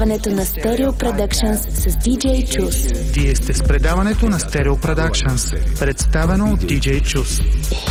предаването на Stereo Productions с DJ Chus. Вие сте с предаването на Stereo Productions, представено от DJ Chus.